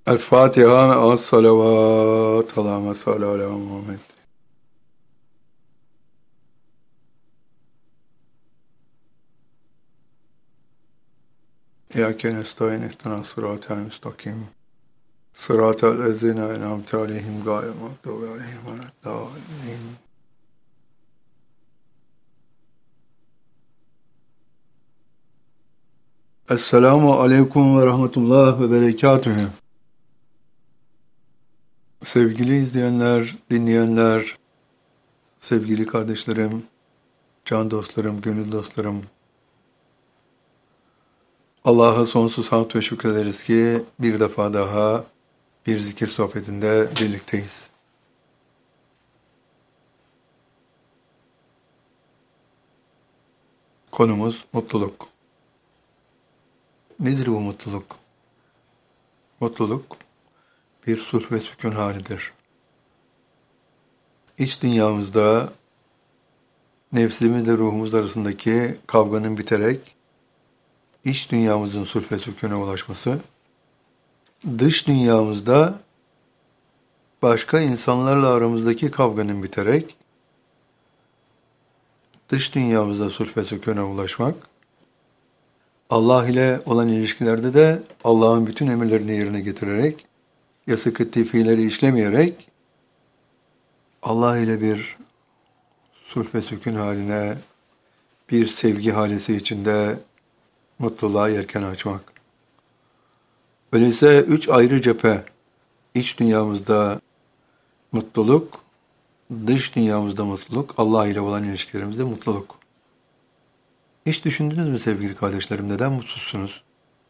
الفاتحة مع الصلوات اللهم صل على محمد. إياك نستعين اهدنا الصراط المستقيم صراط الذين أنعمت عليهم غير المغضوب عليهم ولا الضالين. Esselamu Aleyküm ve Rahmetullah ve Berekatühü. Sevgili izleyenler, dinleyenler, sevgili kardeşlerim, can dostlarım, gönül dostlarım, Allah'a sonsuz hamd ve şükrederiz ki bir defa daha bir zikir sohbetinde birlikteyiz. Konumuz mutluluk. Nedir bu mutluluk? Mutluluk bir sulh ve sükun halidir. İç dünyamızda nefsimizle ruhumuz arasındaki kavganın biterek iç dünyamızın sulh ve sükûna ulaşması, dış dünyamızda başka insanlarla aramızdaki kavganın biterek dış dünyamızda sulh ve sükûna ulaşmak, Allah ile olan ilişkilerde de Allah'ın bütün emirlerini yerine getirerek, yasak ettiği fiilleri işlemeyerek Allah ile bir sulh ve sükun haline, bir sevgi halesi içinde mutluluğa yelken açmak. Öyleyse üç ayrı cephe, iç dünyamızda mutluluk, dış dünyamızda mutluluk, Allah ile olan ilişkilerimizde mutluluk. Hiç düşündünüz mü sevgili kardeşlerim, neden mutsuzsunuz?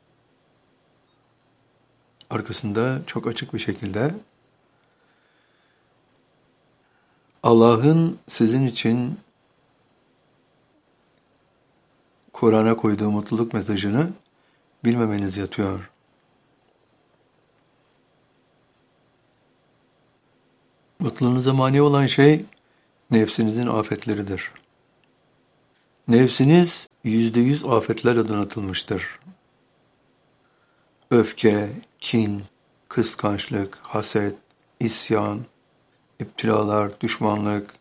Arkasında çok açık bir şekilde Allah'ın sizin için Kur'an'a koyduğu mutluluk mesajını bilmemeniz yatıyor. Mutluluğunuza mani olan şey nefsinizin afetleridir. Nefsiniz %100 afetlerle donatılmıştır. Öfke, kin, kıskançlık, haset, isyan, İptilalar, düşmanlık,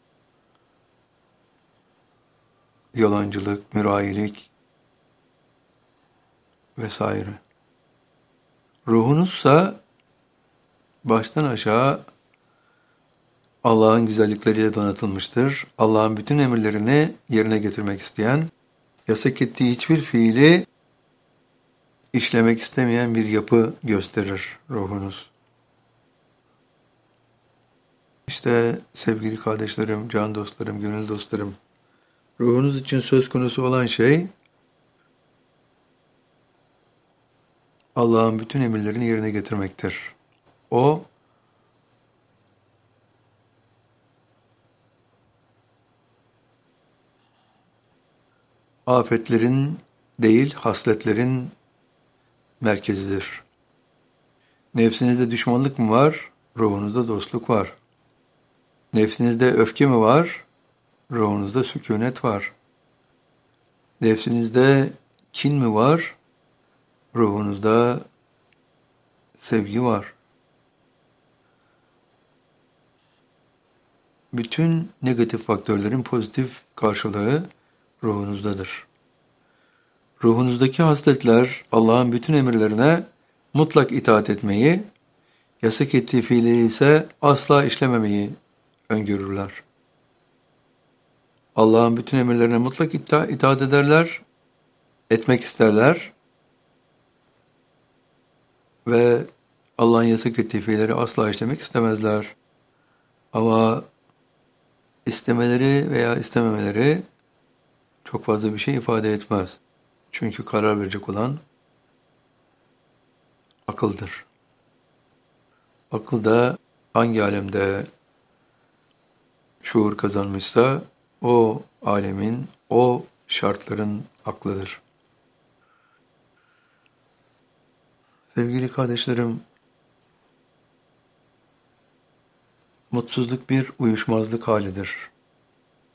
yalancılık, mürayilik vesaire. Ruhunuzsa baştan aşağı Allah'ın güzellikleriyle donatılmıştır. Allah'ın bütün emirlerini yerine getirmek isteyen, yasak ettiği hiçbir fiili işlemek istemeyen bir yapı gösterir ruhunuz. İşte sevgili kardeşlerim, can dostlarım, gönül dostlarım, ruhunuz için söz konusu olan şey, Allah'ın bütün emirlerini yerine getirmektir. O, afetlerin değil, hasletlerin merkezidir. Nefsinizde düşmanlık mı var? Ruhunuzda dostluk var. Nefsinizde öfke mi var? Ruhunuzda sükûnet var. Nefsinizde kin mi var? Ruhunuzda sevgi var. Bütün negatif faktörlerin pozitif karşılığı ruhunuzdadır. Ruhunuzdaki hasletler Allah'ın bütün emirlerine mutlak itaat etmeyi, yasak ettiği fiilleri ise asla işlememeyi öngörürler. Allah'ın bütün emirlerine mutlak itaat ederler, etmek isterler ve Allah'ın yasak ettiği fiilleri asla işlemek istemezler. Ama istemeleri veya istememeleri çok fazla bir şey ifade etmez. Çünkü karar verecek olan akıldır. Akıl da hangi alemde şuur kazanmışsa o alemin, o şartların aklıdır. Sevgili kardeşlerim, mutsuzluk bir uyuşmazlık halidir.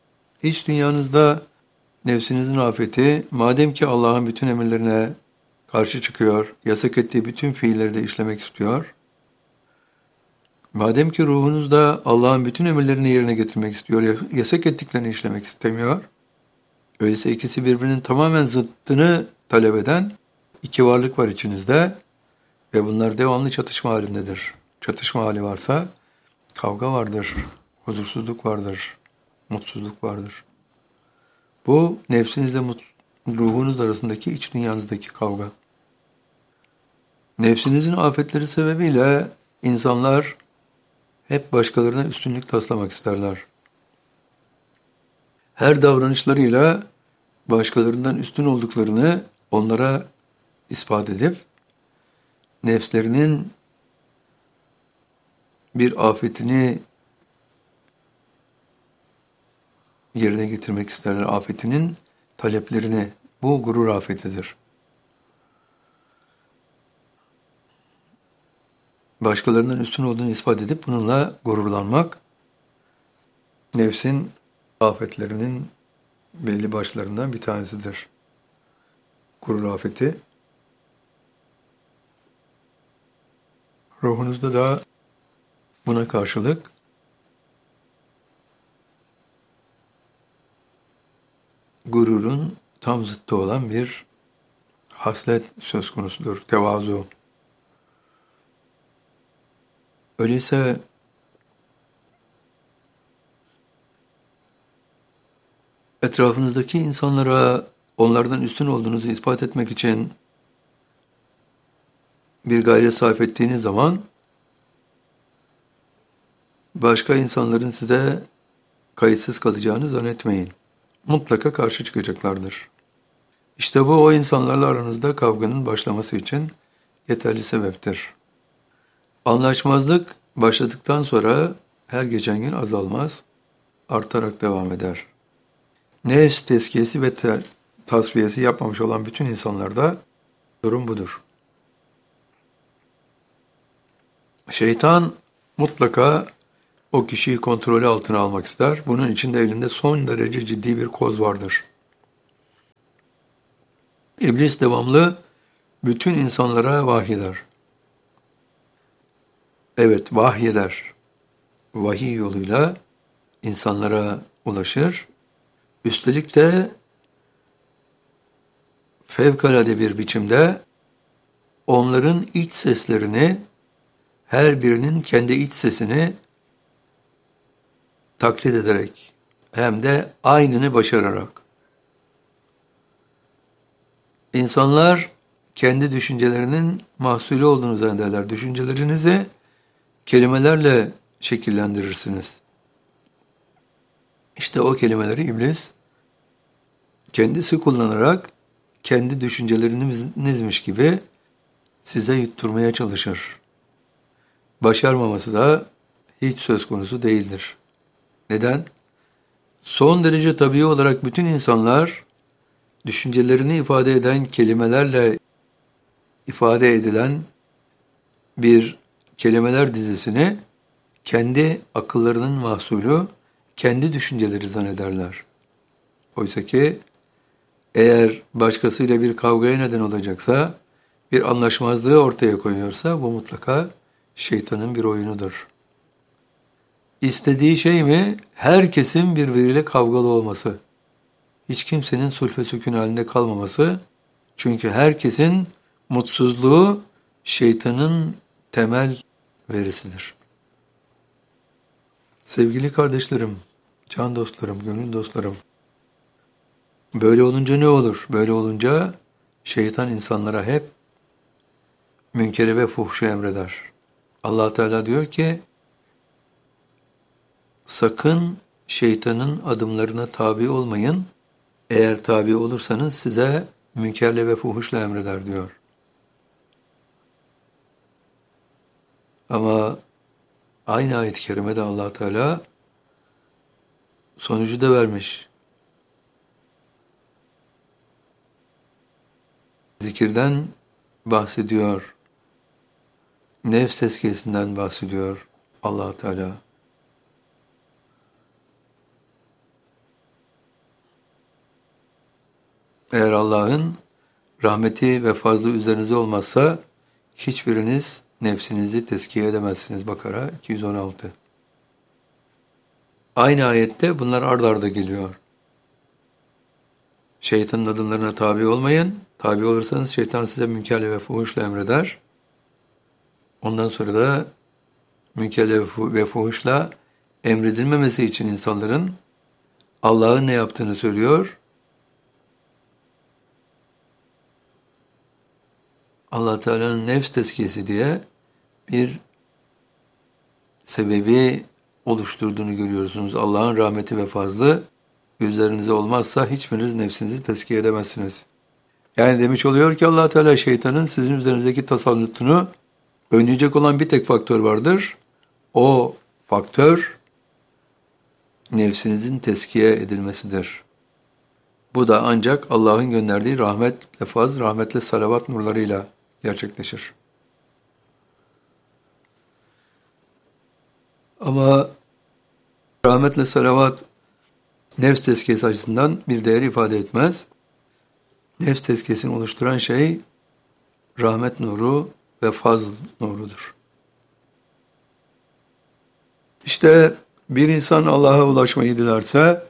İç dünyanızda nefsinizin afeti, madem ki Allah'ın bütün emirlerine karşı çıkıyor, yasak ettiği bütün fiilleri de işlemek istiyor. Madem ki ruhunuz da Allah'ın bütün emirlerini yerine getirmek istiyor, yasak ettiklerini işlemek istemiyor, öyleyse ikisi birbirinin tamamen zıttını talep eden iki varlık var içinizde ve bunlar devamlı çatışma halindedir. Çatışma hali varsa kavga vardır, huzursuzluk vardır, mutsuzluk vardır. Bu nefsinizle ruhunuz arasındaki iç dünyanızdaki kavga. Nefsinizin afetleri sebebiyle insanlar hep başkalarına üstünlük taslamak isterler. Her davranışlarıyla başkalarından üstün olduklarını onlara ispat edip nefslerinin bir afetini yerine getirmek isterler. Afetinin taleplerini. Bu gurur afetidir. Başkalarından üstün olduğunu ispat edip bununla gururlanmak nefsin afetlerinin belli başlarından bir tanesidir. Gurur afeti. Ruhunuzda da buna karşılık gururun tam zıttı olan bir haslet söz konusudur. Tevazu. Öyleyse etrafınızdaki insanlara onlardan üstün olduğunuzu ispat etmek için bir gayret sarf ettiğiniz zaman başka insanların size kayıtsız kalacağını zannetmeyin. Mutlaka karşı çıkacaklardır. İşte bu o insanlarla aranızda kavganın başlaması için yeterli sebeptir. Anlaşmazlık başladıktan sonra her geçen gün azalmaz, artarak devam eder. Nefs tezkiyesi ve tasfiyesi yapmamış olan bütün insanlarda durum budur. Şeytan mutlaka o kişiyi kontrolü altına almak ister. Bunun için de elinde son derece ciddi bir koz vardır. İblis devamlı bütün insanlara vahyeder. Evet, vahyeder. Vahiy yoluyla insanlara ulaşır. Üstelik de fevkalade bir biçimde onların iç seslerini, her birinin kendi iç sesini taklit ederek hem de aynını başararak. İnsanlar kendi düşüncelerinin mahsulü olduğunu zannederler. Düşüncelerinizi kelimelerle şekillendirirsiniz. İşte o kelimeleri iblis kendisi kullanarak kendi düşüncelerinizmiş gibi size yutturmaya çalışır. Başarmaması da hiç söz konusu değildir. Neden? Son derece tabii olarak bütün insanlar düşüncelerini ifade eden kelimelerle ifade edilen bir kelimeler dizisini kendi akıllarının mahsulü, kendi düşünceleri zannederler. Oysa ki eğer başkasıyla bir kavgaya neden olacaksa, bir anlaşmazlığı ortaya koyuyorsa bu mutlaka şeytanın bir oyunudur. İstediği şey mi? Herkesin birbiriyle kavgalı olması. Hiç kimsenin sulh ve sükun halinde kalmaması. Çünkü herkesin mutsuzluğu şeytanın temel verisidir. Sevgili kardeşlerim, can dostlarım, gönül dostlarım. Böyle olunca ne olur? Böyle olunca şeytan insanlara hep münkeri ve fuhşu emreder. Allah Teala diyor ki, sakın şeytanın adımlarına tabi olmayın. Eğer tabi olursanız size münkerle ve fuhuşla emreder diyor. Ama aynı ayet-i kerimede Allah Teala sonucu da vermiş. Zikirden bahsediyor. Nefs tezkiyesinden bahsediyor Allah Teala. Eğer Allah'ın rahmeti ve fazlı üzerinize olmazsa hiçbiriniz nefsinizi tezkiye edemezsiniz. Bakara 216. Aynı ayette bunlar ard arda geliyor. Şeytanın adımlarına tabi olmayın. Tabi olursanız şeytan size münkerle ve fuhuşla emreder. Ondan sonra da münkerle ve fuhuşla emredilmemesi için insanların Allah'ın ne yaptığını söylüyor. Allah Teala'nın nefs tezkiyesi diye bir sebebi oluşturduğunu görüyorsunuz. Allah'ın rahmeti ve fazlı üzerinize olmazsa hiçbiriniz nefsinizi tezkiye edemezsiniz. Yani demiş oluyor ki Allah Teala şeytanın sizin üzerinizdeki tasallutunu önleyecek olan bir tek faktör vardır. O faktör nefsinizin tezkiye edilmesidir. Bu da ancak Allah'ın gönderdiği rahmetle faz, rahmetle salavat nurlarıyla gerçekleşir. Ama rahmetle salavat nefs tezkiyesi açısından bir değer ifade etmez. Nefs tezkiyesini oluşturan şey rahmet nuru ve fazl nurudur. İşte bir insan Allah'a ulaşmayı dilerse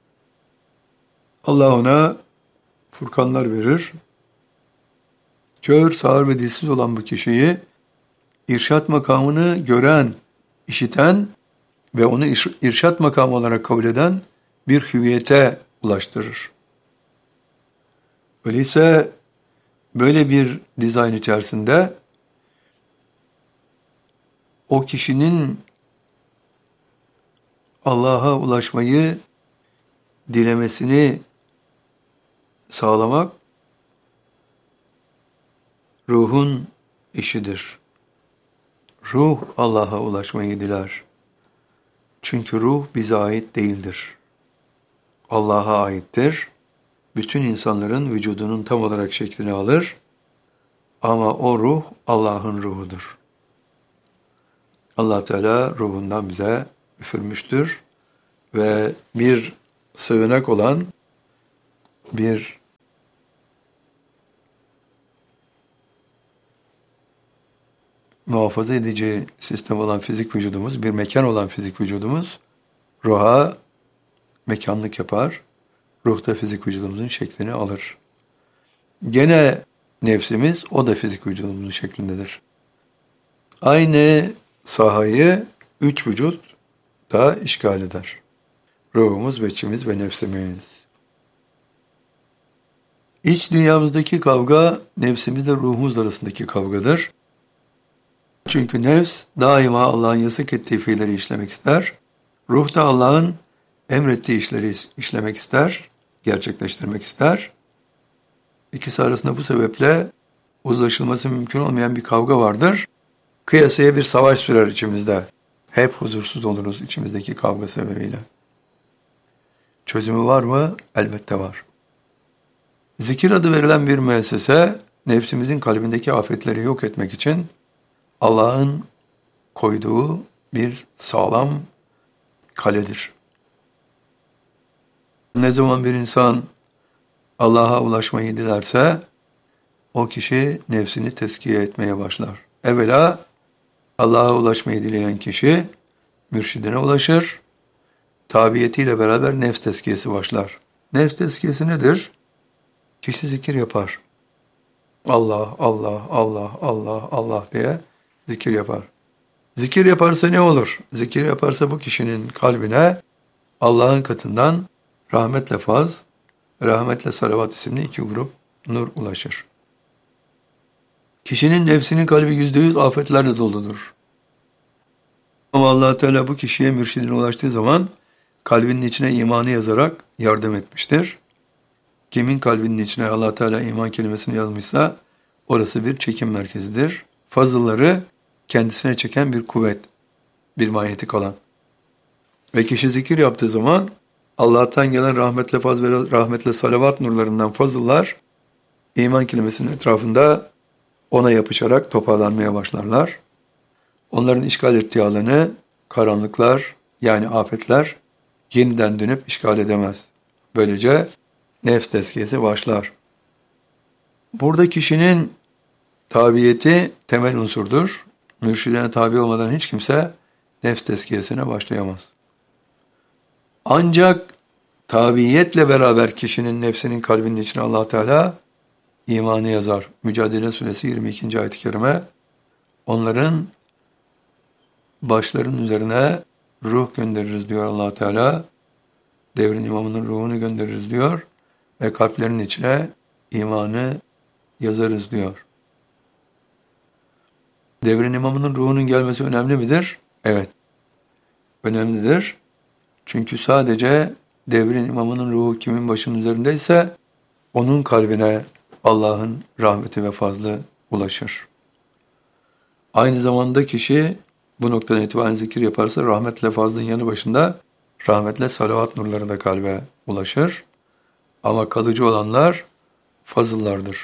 Allah ona furkanlar verir. Kör, sağır ve dilsiz olan bu kişiyi irşat makamını gören, işiten ve onu irşat makamı olarak kabul eden bir hüviyete ulaştırır. Öyleyse böyle bir dizayn içerisinde o kişinin Allah'a ulaşmayı dilemesini sağlamak ruhun işidir. Ruh Allah'a ulaşmayı diler. Çünkü ruh bize ait değildir. Allah'a aittir. Bütün insanların vücudunun tam olarak şeklini alır. Ama o ruh Allah'ın ruhudur. Allah Teala ruhundan bize üfürmüştür ve bir sığınak olan, bir muhafaza edici sistem olan fizik vücudumuz, bir mekan olan fizik vücudumuz ruha mekanlık yapar. Ruh da fizik vücudumuzun şeklini alır. Gene nefsimiz o da fizik vücudumuzun şeklindedir. Aynı sahayı üç vücut da işgal eder. Ruhumuz, beçimiz ve nefsimiz. İç dünyamızdaki kavga nefsimizle ruhumuz arasındaki kavgadır. Çünkü nefs daima Allah'ın yasak ettiği fiilleri işlemek ister. Ruh da Allah'ın emrettiği işleri işlemek ister, gerçekleştirmek ister. İkisi arasında bu sebeple uzlaşılması mümkün olmayan bir kavga vardır. Kıyasıya bir savaş sürer içimizde. Hep huzursuz oluruz içimizdeki kavga sebebiyle. Çözümü var mı? Elbette var. Zikir adı verilen bir müessese, nefsimizin kalbindeki afetleri yok etmek için Allah'ın koyduğu bir sağlam kaledir. Ne zaman bir insan Allah'a ulaşmayı dilerse, o kişi nefsini tezkiye etmeye başlar. Evvela Allah'a ulaşmayı dileyen kişi mürşidine ulaşır, tabiyetiyle beraber nefs tezkiyesi başlar. Nefs tezkiyesi nedir? Kişi zikir yapar. Allah, Allah, Allah, Allah, Allah diye zikir yapar. Zikir yaparsa ne olur? Zikir yaparsa bu kişinin kalbine Allah'ın katından rahmetle faz, rahmetle salavat isimli iki grup nur ulaşır. Kişinin nefsinin kalbi %100 afetlerle doludur. Ama Allah Teala bu kişiye mürşidine ulaştığı zaman kalbinin içine imanı yazarak yardım etmiştir. Kimin kalbinin içine Allah Teala iman kelimesini yazmışsa orası bir çekim merkezidir. Fazılları kendisine çeken bir kuvvet, bir manyetik alan. Ve kişi zikir yaptığı zaman Allah'tan gelen rahmetle faz ve rahmetle salavat nurlarından fazıllar iman kelimesinin etrafında ona yapışarak toparlanmaya başlarlar. Onların işgal ettiği alanı karanlıklar yani afetler yeniden dönüp işgal edemez. Böylece nefs tezkiyesi başlar. Burada kişinin tabiyeti temel unsurdur. Mürşidine tabi olmadan hiç kimse nefs tezkiyesine başlayamaz. Ancak tabiiyetle beraber kişinin nefsinin kalbinin içine Allah Teala imanı yazar. Mücadele Suresi 22. ayet-i kerime, onların başlarının üzerine ruh göndeririz diyor Allah Teala. Devrin imamının ruhunu göndeririz diyor ve kalplerinin içine imanı yazarız diyor. Devrin imamının ruhunun gelmesi önemli midir? Evet, önemlidir. Çünkü sadece devrin imamının ruhu kimin başının üzerindeyse onun kalbine Allah'ın rahmeti ve fazlı ulaşır. Aynı zamanda kişi bu noktadan itibaren zikir yaparsa rahmetle fazlın yanı başında rahmetle salavat nurları da kalbe ulaşır. Ama kalıcı olanlar fazıllardır.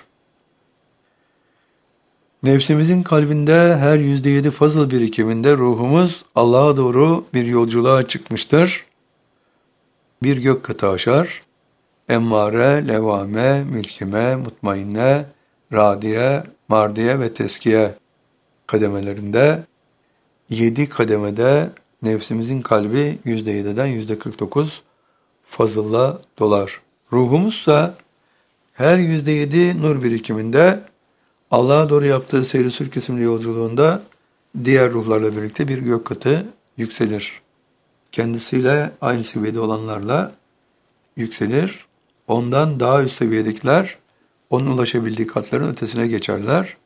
Nefsimizin kalbinde her %7 fazıl birikiminde ruhumuz Allah'a doğru bir yolculuğa çıkmıştır. Bir gök katı aşar. Emmare, levame, mülkime, mutmainne, radiye, mardiye ve teskiye kademelerinde 7 kademede nefsimizin kalbi %7'den %49 fazılla dolar. Ruhumuzsa her %7 nur birikiminde Allah'a doğru yaptığı seyri sülk isimli yolculuğunda diğer ruhlarla birlikte bir gök katı yükselir. Kendisiyle aynı seviyede olanlarla yükselir. Ondan daha üst seviyedekiler onun ulaşabildiği katların ötesine geçerler.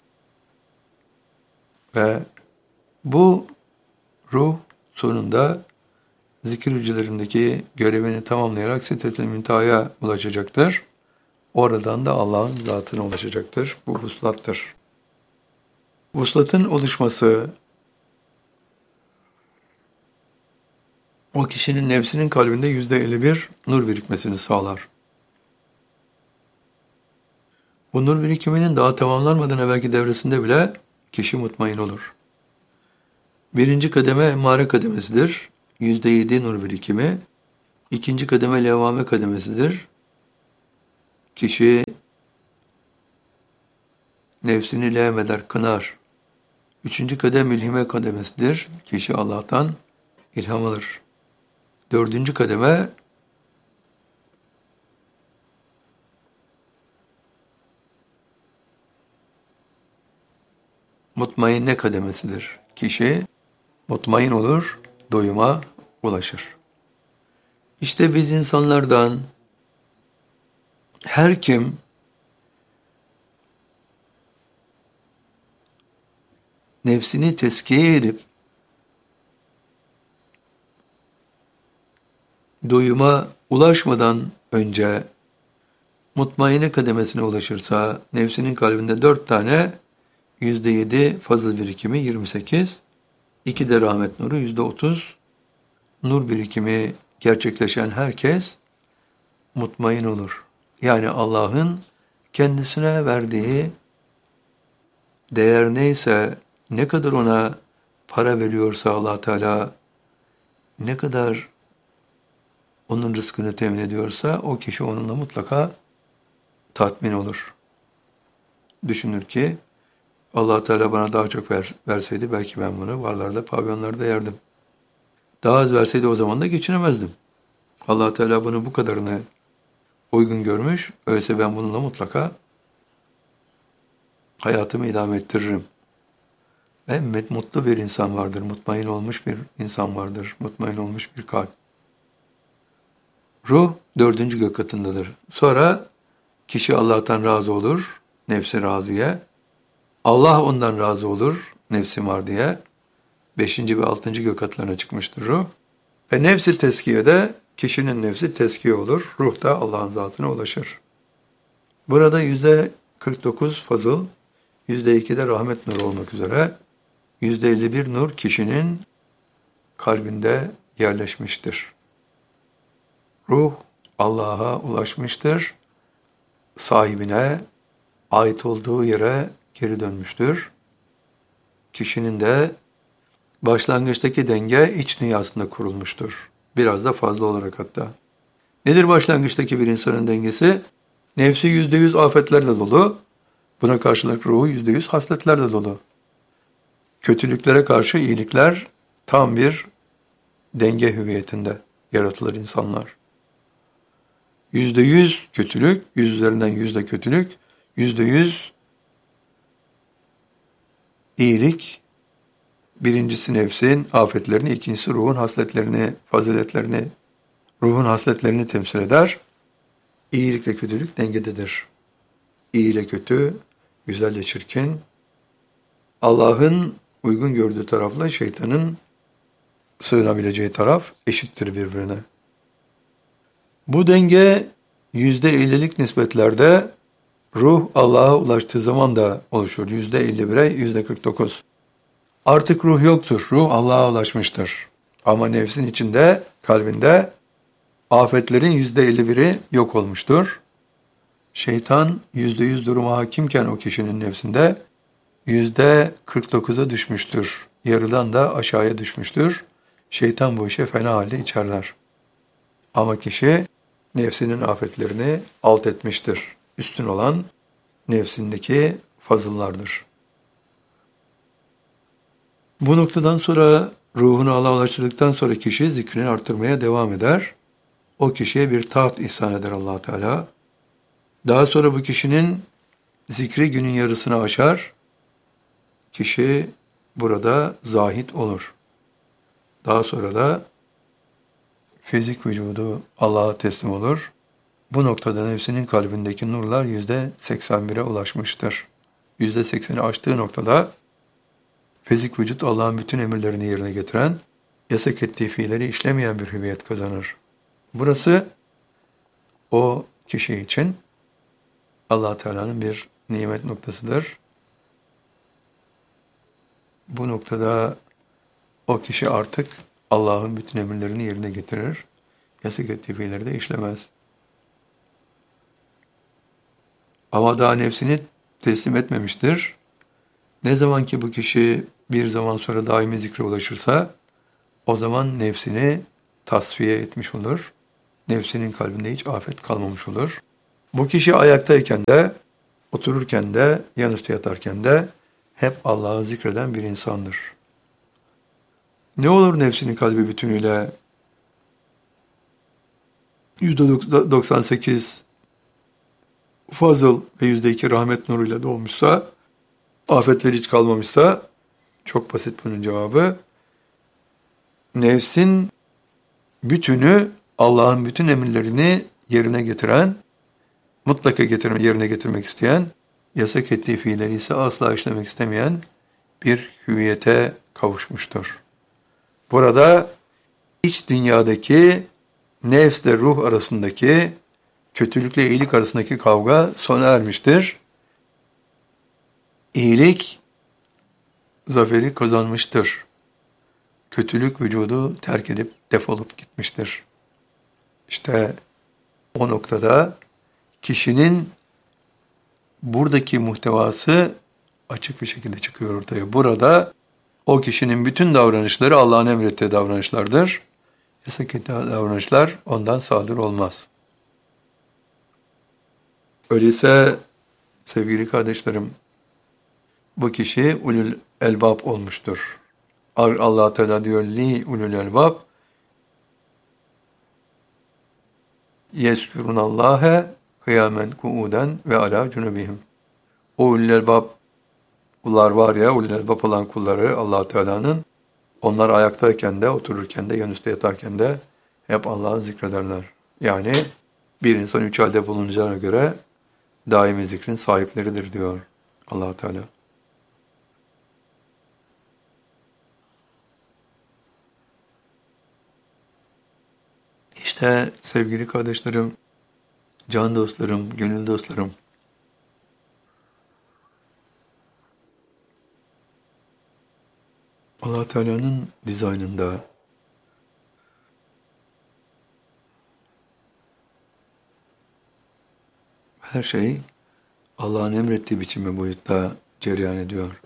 Ve bu ruh sonunda zikir hücrelerindeki görevini tamamlayarak Sidret-i Münteha'ya ulaşacaktır. Oradan da Allah'ın zatına ulaşacaktır. Bu vuslattır. Vuslatın oluşması o kişinin nefsinin kalbinde %51 nur birikmesini sağlar. Bu nur birikiminin daha tamamlanmadan evvelki devresinde bile kişi mutmain olur. Birinci kademe emmare kademesidir. %7 nur birikimi. İkinci kademe levvame kademesidir. Kişi nefsini levmeder, kınar. Üçüncü kademe mülhime kademesidir. Kişi Allah'tan ilham alır. Dördüncü kademe mutmainne kademesidir. Kişi mutmain olur, doyuma ulaşır. İşte biz insanlardan her kim nefsini tezkiye edip doyuma ulaşmadan önce mutmainne kademesine ulaşırsa nefsinin kalbinde 4 tane %7 fazıl birikimi 28, 2 de rahmet nuru %30 nur birikimi gerçekleşen herkes mutmain olur. Yani Allah'ın kendisine verdiği değer neyse, ne kadar ona para veriyorsa Allah Teala, ne kadar onun rızkını temin ediyorsa o kişi onunla mutlaka tatmin olur. Düşünür ki Allah Teala bana daha çok verseydi belki ben bunu barlarda, pavyonlarda yerdim. Daha az verseydi o zaman da geçinemezdim. Allah Teala bunu bu kadarını uygun görmüş. Öyleyse ben bununla mutlaka hayatımı idame ettiririm. Ve mutlu bir insan vardır. Mutmain olmuş bir insan vardır. Mutmain olmuş bir kalp. Ruh 4. gök katındadır. Sonra kişi Allah'tan razı olur. Nefsi razıye. Allah ondan razı olur. Nefsi mardiye. 5. ve 6. gök katlarına çıkmıştır ruh. Ve nefsi tezkiyede kişinin nefsi tezkiye olur. Ruh da Allah'ın zatına ulaşır. Burada %49 fazıl, %2 de rahmet nuru olmak üzere %51 nur kişinin kalbinde yerleşmiştir. Ruh Allah'a ulaşmıştır. Sahibine ait olduğu yere geri dönmüştür. Kişinin de başlangıçtaki denge iç dünyasında kurulmuştur. Biraz da fazla olarak hatta. Nedir başlangıçtaki bir insanın dengesi? Nefsi %100 afetlerle dolu. Buna karşılık ruhu %100 hasletlerle dolu. Kötülüklere karşı iyilikler tam bir denge hüviyetinde yaratılır insanlar. %100 kötülük, 100 üzerinden yüzde kötülük, %100 iyilik, birincisi nefsin afetlerini, ikincisi ruhun hasletlerini, faziletlerini, ruhun hasletlerini temsil eder. İyilikle kötülük dengededir. İyi ile kötü, güzel ile çirkin, Allah'ın uygun gördüğü tarafla şeytanın sığınabileceği taraf eşittir birbirine. Bu denge %50'lik nispetlerde ruh Allah'a ulaştığı zaman da oluşur. %51'e %49. Artık ruh yoktur. Ruh Allah'a ulaşmıştır. Ama nefsin içinde, kalbinde afetlerin %51'i yok olmuştur. Şeytan %100 duruma hakimken o kişinin nefsinde %49'a düşmüştür. Yarıdan da aşağıya düşmüştür. Şeytan bu işe fena halde içerler. Ama kişi nefsinin afetlerini alt etmiştir. Üstün olan nefsindeki fazıllardır. Bu noktadan sonra ruhunu Allah'a ulaştırdıktan sonra kişi zikrini arttırmaya devam eder. O kişiye bir taht ihsan eder Allah Teala. Daha sonra bu kişinin zikri günün yarısını aşar. Kişi burada zahid olur. Daha sonra da fizik vücudu Allah'a teslim olur. Bu noktada nefsinin kalbindeki nurlar %81'e ulaşmıştır. %80'i aştığı noktada fizik vücut Allah'ın bütün emirlerini yerine getiren, yasak ettiği fiilleri işlemeyen bir hüviyet kazanır. Burası o kişi için Allah Teala'nın bir nimet noktasıdır. Bu noktada o kişi artık Allah'ın bütün emirlerini yerine getirir. Yasak ettiği fiilleri de işlemez. Ama daha nefsini teslim etmemiştir. Ne zaman ki bu kişi bir zaman sonra daimi zikre ulaşırsa, o zaman nefsini tasfiye etmiş olur. Nefsinin kalbinde hiç afet kalmamış olur. Bu kişi ayaktayken de, otururken de, yanüstü yatarken de hep Allah'ı zikreden bir insandır. Ne olur nefsinin kalbi bütünüyle %98 fazıl ve %2 rahmet nuruyla dolmuşsa, afetleri hiç kalmamışsa, çok basit bunun cevabı. Nefsin bütünü Allah'ın bütün emirlerini yerine getiren, mutlaka yerine getirmek isteyen, yasak ettiği fiilleri ise asla işlemek istemeyen bir hüviyete kavuşmuştur. Burada iç dünyadaki nefsle ruh arasındaki, kötülükle iyilik arasındaki kavga sona ermiştir. İyilik zaferi kazanmıştır. Kötülük vücudu terk edip defolup gitmiştir. İşte o noktada kişinin buradaki muhtevası açık bir şekilde çıkıyor ortaya. Burada o kişinin bütün davranışları Allah'ın emrettiği davranışlardır. Yasak ettiği davranışlar ondan sadır olmaz. Öyleyse sevgili kardeşlerim, bu kişi ulul elbab olmuştur. Allah Teala diyor li ulul elbab yeskurunallâhe kıyamen kuuden ve ala cunubihim. O ulul elbab kullar var ya, ulul elbab olan kulları Allah Teala'nın, onlar ayaktayken de, otururken de, yanüstü yatarken de hep Allah'ı zikrederler. Yani bir insan üç halde bulunacağına göre daimi zikrin sahipleridir diyor Allah Teala. İşte sevgili kardeşlerim, can dostlarım, gönül dostlarım, Allah Teala'nın dizaynında her şey Allah'ın emrettiği biçimde boyutta cereyan ediyor.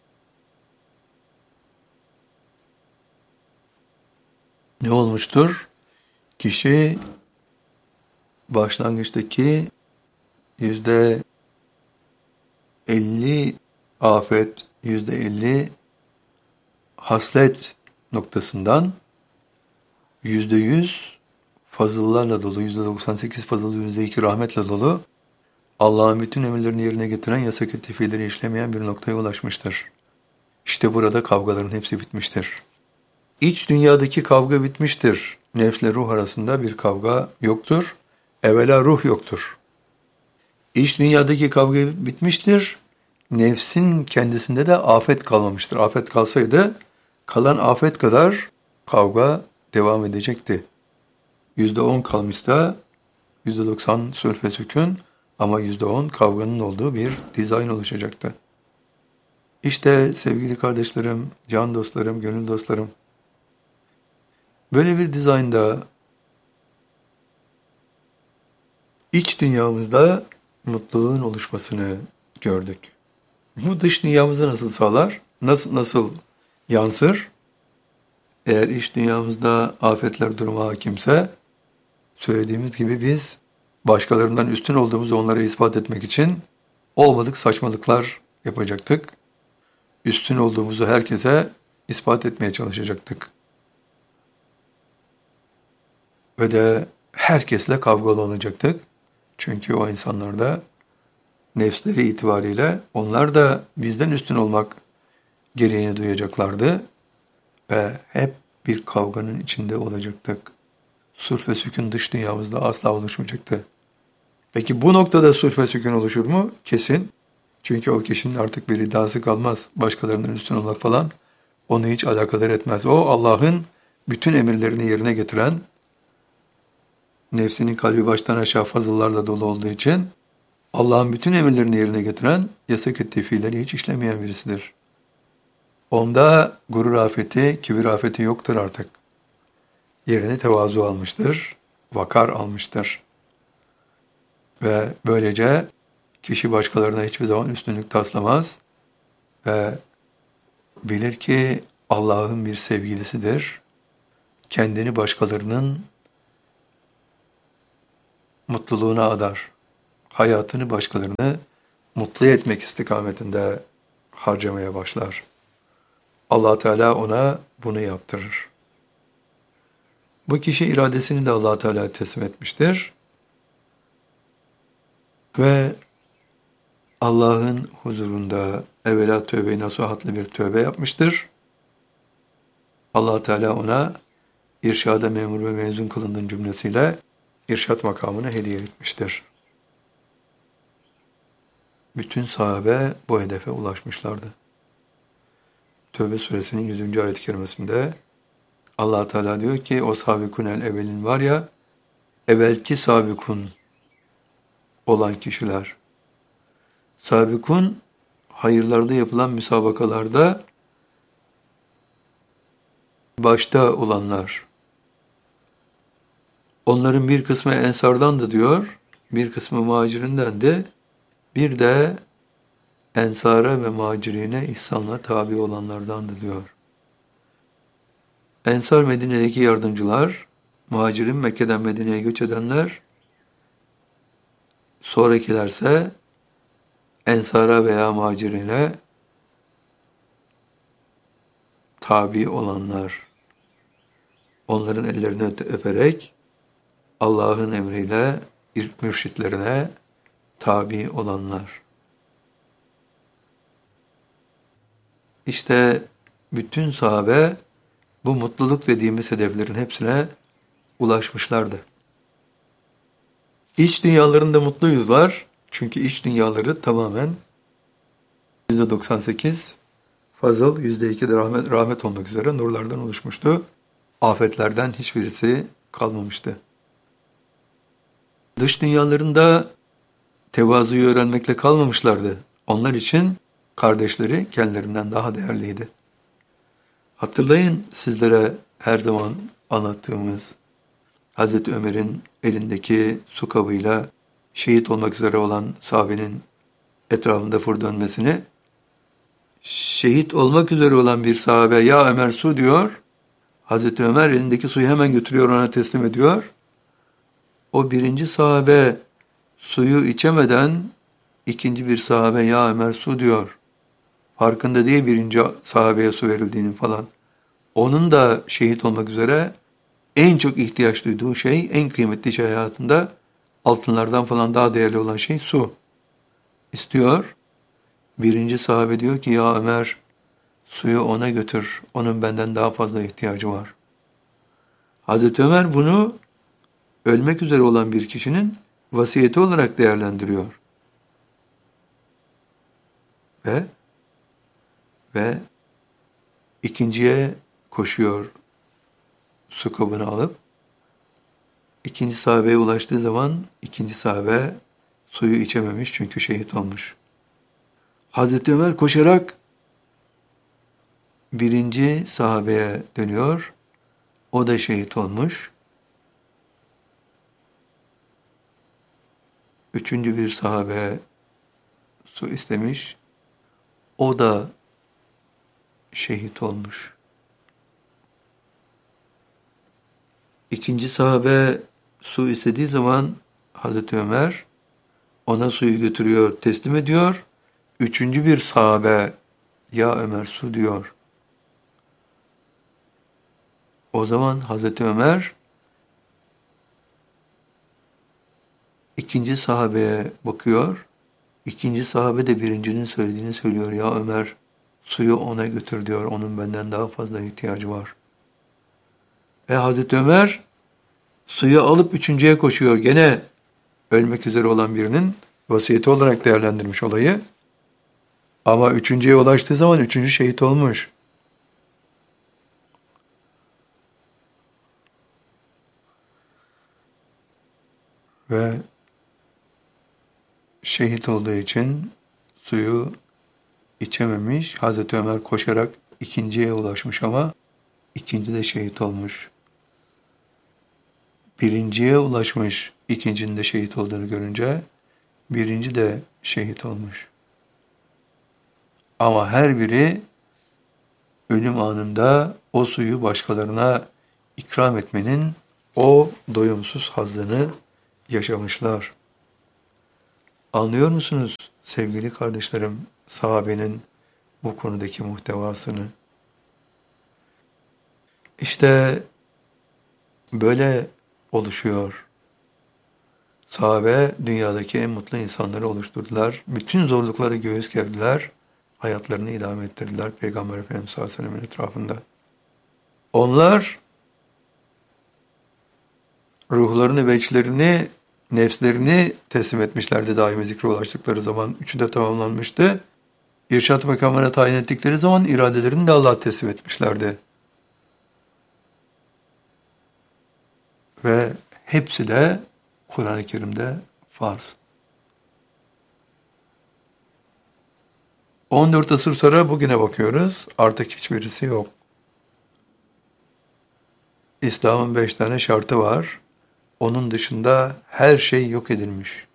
Ne olmuştur? Kişi başlangıçtaki %50 afet, %50 haslet noktasından %100 fazıllarla dolu, %98 fazıl, %2 rahmetle dolu, Allah'ın bütün emirlerini yerine getiren, yasak ettiği fiilleri işlemeyen bir noktaya ulaşmıştır. İşte burada kavgaların hepsi bitmiştir. İç dünyadaki kavga bitmiştir. Nefsle ruh arasında bir kavga yoktur. Evvela ruh yoktur. İç dünyadaki kavga bitmiştir. Nefsin kendisinde de afet kalmamıştır. Afet kalsaydı kalan afet kadar kavga devam edecekti. %10 kalmışsa %90 sülf ve sükun ama %10 kavganın olduğu bir dizayn oluşacaktı. İşte sevgili kardeşlerim, can dostlarım, gönül dostlarım, böyle bir dizaynda iç dünyamızda mutluluğun oluşmasını gördük. Bu dış dünyamıza nasıl sağlar? Nasıl yansır? Eğer iç dünyamızda afetler duruma hakimse, söylediğimiz gibi biz başkalarından üstün olduğumuzu onlara ispat etmek için olmadık saçmalıklar yapacaktık. Üstün olduğumuzu herkese ispat etmeye çalışacaktık. Ve de herkesle kavgalı olacaktık. Çünkü o insanlar da nefsleri itibariyle onlar da bizden üstün olmak gereğini duyacaklardı. Ve hep bir kavganın içinde olacaktık. Sulh ve sükun dış dünyamızda asla oluşmayacaktı. Peki bu noktada sulh ve sükun oluşur mu? Kesin. Çünkü o kişinin artık bir iddiası kalmaz. Başkalarından üstün olmak falan onu hiç alakadar etmez. O Allah'ın bütün emirlerini yerine getiren, nefsinin kalbi baştan aşağı fazıllarla dolu olduğu için Allah'ın bütün emirlerini yerine getiren, yasak ettiği fiilleri hiç işlemeyen birisidir. Onda gurur afeti, kibir afeti yoktur artık. Yerine tevazu almıştır, vakar almıştır. Ve böylece kişi başkalarına hiçbir zaman üstünlük taslamaz ve bilir ki Allah'ın bir sevgilisidir. Kendini başkalarının mutluluğuna adar. Hayatını başkalarını mutlu etmek istikametinde harcamaya başlar. Allah Teala ona bunu yaptırır. Bu kişi iradesini de Allah Teala teslim etmiştir. Ve Allah'ın huzurunda evvela tövbe-i nasuhatlı bir tövbe yapmıştır. Allah Teala ona irşada memur ve mezun kılındığın cümlesiyle irşat makamını hediye etmiştir. Bütün sahabe bu hedefe ulaşmışlardı. Tövbe suresinin 100. ayet-i kerimesinde Allah Teala diyor ki o sabikunel evvelin var ya, evvelki sabikun olan kişiler. Sabikun hayırlarda yapılan müsabakalarda başta olanlar. Onların bir kısmı ensardan da diyor, bir kısmı muhacirinden de, bir de ensara ve muhacirine ihsanla tabi olanlardan da diyor. Ensar Medine'deki yardımcılar, muhacirin Mekke'den Medine'ye göç edenler, sonrakilerse ensara veya muhacirine tabi olanlar. Onların ellerini öperek Allah'ın emriyle mürşitlerine tabi olanlar. İşte bütün sahabe bu mutluluk dediğimiz hedeflerin hepsine ulaşmışlardı. İç dünyalarında mutluyuzlar. Çünkü iç dünyaları tamamen %98 fazıl, %2 de rahmet olmak üzere nurlardan oluşmuştu. Afetlerden hiçbirisi kalmamıştı. Dış dünyalarında tevazuyu öğrenmekle kalmamışlardı. Onlar için kardeşleri kendilerinden daha değerliydi. Hatırlayın sizlere her zaman anlattığımız Hazreti Ömer'in elindeki su kabıyla şehit olmak üzere olan sahabenin etrafında fır dönmesini, şehit olmak üzere olan bir sahabe ya Ömer su diyor, Hazreti Ömer elindeki suyu hemen götürüyor ona teslim ediyor. O birinci sahabe suyu içemeden İkinci bir sahabe ya Ömer su diyor. Farkında değil birinci sahabeye su verildiğinin falan. Onun da şehit olmak üzere en çok ihtiyaç duyduğu şey, en kıymetli şey hayatında altınlardan falan daha değerli olan şey su. İstiyor. Birinci sahabe diyor ki ya Ömer suyu ona götür. Onun benden daha fazla ihtiyacı var. Hazreti Ömer bunu ölmek üzere olan bir kişinin vasiyeti olarak değerlendiriyor. Ve ikinciye koşuyor su kabını alıp. İkinci sahabeye ulaştığı zaman ikinci sahabe suyu içememiş çünkü şehit olmuş. Hazreti Ömer koşarak birinci sahabeye dönüyor. O da şehit olmuş. Üçüncü bir sahabe su istemiş. O da şehit olmuş. İkinci sahabe su istediği zaman Hazreti Ömer ona suyu götürüyor, teslim ediyor. Üçüncü bir sahabe ya Ömer su diyor. O zaman Hazreti Ömer ikinci sahabeye bakıyor. İkinci sahabe de birincinin söylediğini söylüyor. Ya Ömer suyu ona götür diyor. Onun benden daha fazla ihtiyacı var. Hazreti Ömer suyu alıp üçüncüye koşuyor. Gene ölmek üzere olan birinin vasiyeti olarak değerlendirmiş olayı. Ama üçüncüye ulaştığı zaman üçüncü şehit olmuş. Ve şehit olduğu için suyu içememiş. Hazreti Ömer koşarak ikinciye ulaşmış ama ikinci de şehit olmuş. Birinciye ulaşmış, ikincinin de şehit olduğunu görünce birinci de şehit olmuş. Ama her biri ölüm anında o suyu başkalarına ikram etmenin o doyumsuz hazzını yaşamışlar. Anlıyor musunuz sevgili kardeşlerim sahabenin bu konudaki muhtevasını? İşte böyle oluşuyor. Sahabe dünyadaki en mutlu insanları oluşturdular. Bütün zorlukları göğüs gerdiler. Hayatlarını idame ettirdiler Peygamber Efendimiz sallallahu aleyhi ve sellem'in etrafında. Onlar ruhlarını, veçlerini, nefslerini teslim etmişlerdi daimi zikre ulaştıkları zaman. Üçü de tamamlanmıştı. İrşad makamına tayin ettikleri zaman iradelerini de Allah'a teslim etmişlerdi. Ve hepsi de Kur'an-ı Kerim'de farz. 14 asır sonra bugüne bakıyoruz. Artık hiçbirisi yok. İslam'ın 5 tane şartı var. Onun dışında her şey yok edilmiş.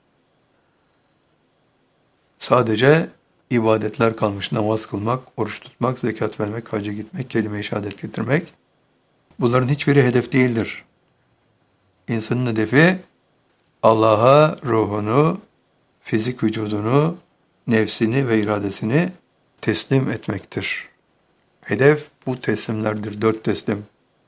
Sadece ibadetler kalmış. Namaz kılmak, oruç tutmak, zekat vermek, hacca gitmek, kelime-i şehadet getirmek. Bunların hiçbiri hedef değildir. İnsanın hedefi Allah'a ruhunu, fizik vücudunu, nefsini ve iradesini teslim etmektir. Hedef bu teslimlerdir. 4 teslim.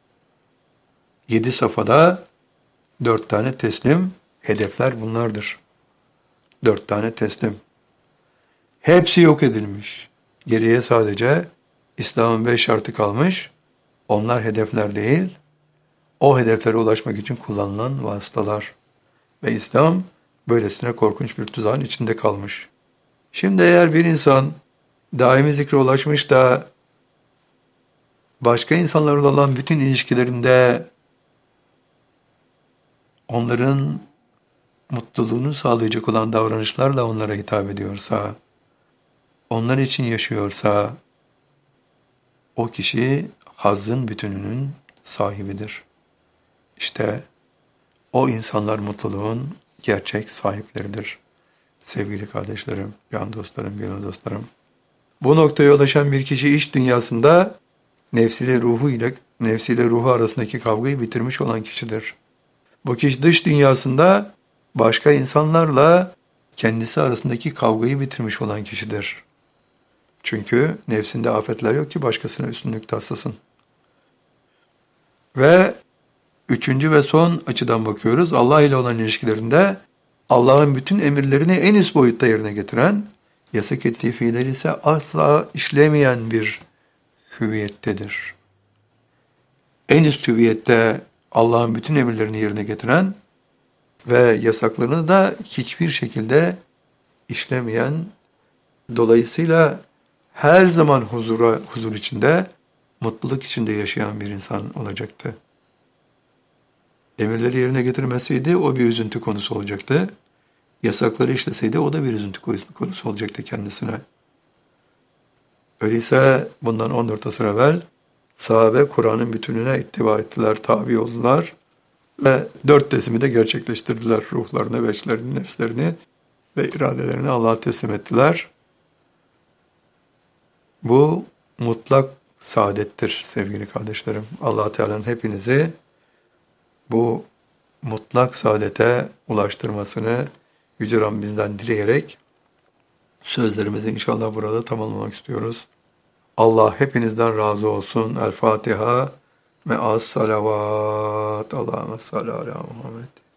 7 safhada 4 tane teslim. Hedefler bunlardır. 4 tane teslim. Hepsi yok edilmiş. Geriye sadece İslam'ın 5 şartı kalmış. Onlar hedefler değil. O hedeflere ulaşmak için kullanılan vasıtalar. Ve İslam böylesine korkunç bir tuzağın içinde kalmış. Şimdi eğer bir insan daimi zikre ulaşmış da başka insanlarla olan bütün ilişkilerinde onların mutluluğunu sağlayacak olan davranışlarla onlara hitap ediyorsa, onlar için yaşıyorsa, o kişi hazzın bütününün sahibidir. İşte o insanlar mutluluğun gerçek sahipleridir. Sevgili kardeşlerim, can dostlarım, gönül dostlarım. Bu noktaya ulaşan bir kişi iç dünyasında nefsiyle ruhu arasındaki kavgayı bitirmiş olan kişidir. Bu kişi dış dünyasında başka insanlarla kendisi arasındaki kavgayı bitirmiş olan kişidir. Çünkü nefsinde afetler yok ki başkasına üstünlük taslasın. Ve üçüncü ve son açıdan bakıyoruz. Allah ile olan ilişkilerinde Allah'ın bütün emirlerini en üst boyutta yerine getiren, yasak ettiği fiilleri ise asla işlemeyen bir hüviyettedir. En üst hüviyette Allah'ın bütün emirlerini yerine getiren ve yasaklarını da hiçbir şekilde işlemeyen, dolayısıyla her zaman huzur içinde, mutluluk içinde yaşayan bir insan olacaktı. Emirleri yerine getirmeseydi o bir üzüntü konusu olacaktı. Yasakları işleseydi o da bir üzüntü konusu olacaktı kendisine. Öyleyse bundan 14 asır evvel sahabe Kur'an'ın bütününe ittiba ettiler, tabi oldular ve 4 teslimi de gerçekleştirdiler. Ruhlarını, veçlerini, nefslerini ve iradelerini Allah'a teslim ettiler. Bu mutlak saadettir sevgili kardeşlerim. Allah Teala'nın hepinizi bu mutlak saadete ulaştırmasını Yüce Rabbimizden dileyerek sözlerimizi inşallah burada tamamlamak istiyoruz. Allah hepinizden razı olsun. El Fatiha me'as salavat. Allahümme salli ala Muhammed.